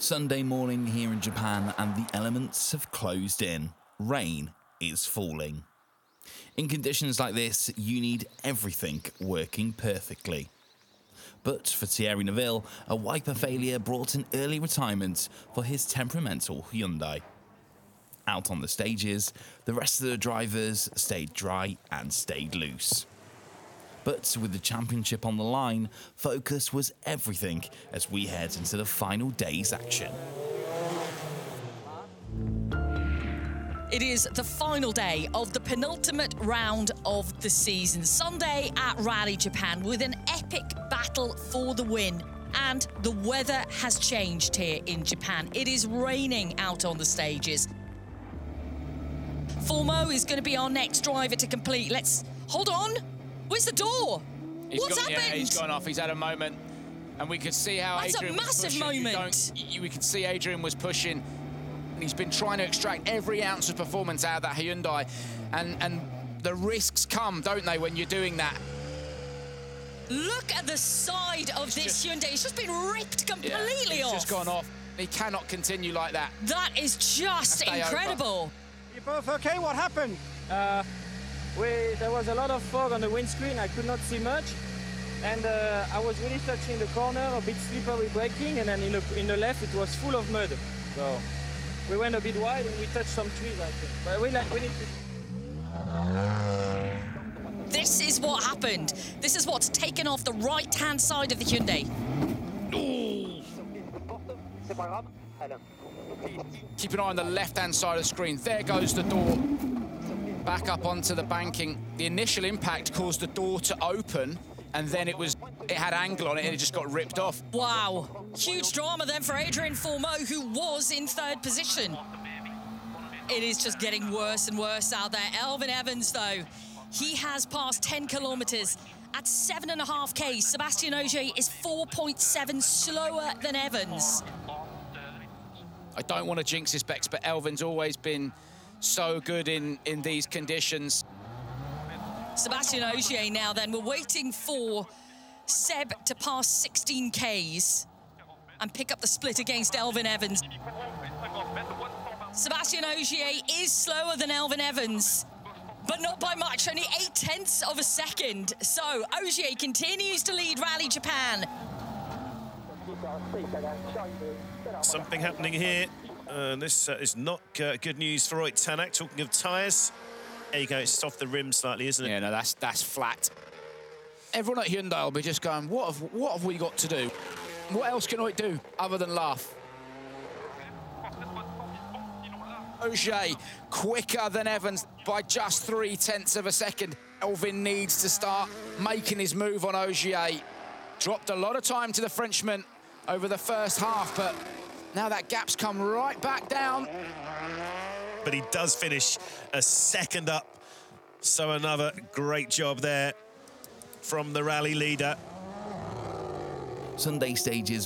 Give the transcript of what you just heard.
Sunday morning here in Japan and the elements have closed in. Rain is falling. In conditions like this, you need everything working perfectly. But for Thierry Neuville, a wiper failure brought an early retirement for his temperamental Hyundai. Out on the stages, the rest of the drivers stayed dry and stayed loose. But with the championship on the line, focus was everything as we head into the final day's action. It is the final day of the penultimate round of the season. Sunday at Rally Japan with an epic battle for the win. And the weather has changed here in Japan. It is raining out on the stages. Fulmo is going to be our next driver to complete. Hold on. Where's the door? What's happened? Yeah, he's gone off. He's had a moment. And we could see how Adrian was pushing. That's a massive moment. We could see Adrian was pushing. And he's been trying to extract every ounce of performance out of that Hyundai. And the risks come, don't they, when you're doing that? Look at the side of this Hyundai. It's just been ripped completely off. He's just gone off. He cannot continue like that. That is just incredible. You both okay? What happened? There was a lot of fog on the windscreen. I could not see much, and I was really touching the corner, a bit slippery braking, and then in the left it was full of mud. So we went a bit wide and we touched some trees, I think. But we need to. This is what happened. This is what's taken off the right-hand side of the Hyundai. Ooh. Keep an eye on the left-hand side of the screen. There goes the door. Back up onto the banking. The initial impact caused the door to open, and then it had angle on it, and it just got ripped off. Wow. Huge drama then for Adrian Fulmo, who was in third position. It is just getting worse and worse out there. Elfyn Evans, though, he has passed 10 kilometres at 7.5 Ks. Sebastian Ogier is 4.7 slower than Evans. I don't want to jinx his specs, but Elfyn's always been so good in these conditions. Sebastian Ogier now then. We're waiting for Seb to pass 16 Ks and pick up the split against Elfyn Evans. Sebastian Ogier is slower than Elfyn Evans, but not by much, only 0.8 of a second. So Ogier continues to lead Rally Japan. Something happening here. This is not good news for Roy Tanak. Talking of tyres, there you go, it's off the rim slightly, isn't it? Yeah, no, that's flat. Everyone at Hyundai will be just going, what have we got to do? What else can I do other than laugh? Ogier quicker than Evans by just 0.3 of a second. Elfyn needs to start making his move on Ogier. Dropped a lot of time to the Frenchman over the first half, but now that gap's come right back down. But he does finish a second up. So another great job there from the rally leader. Sunday stages